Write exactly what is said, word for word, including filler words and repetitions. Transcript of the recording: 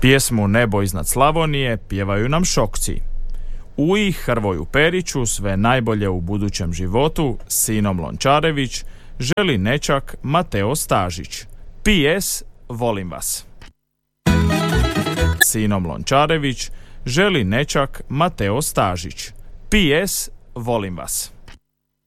Pjesmu Nebo iznad Slavonije pjevaju nam Šokci. U ih Hrvoju Periću sve najbolje u budućem životu, Sinom Lončarević, želi nečak Mateo Stažić. P S. Volim vas. Sinom Lončarević želi nečak Mateo Stažić. P S. Volim vas.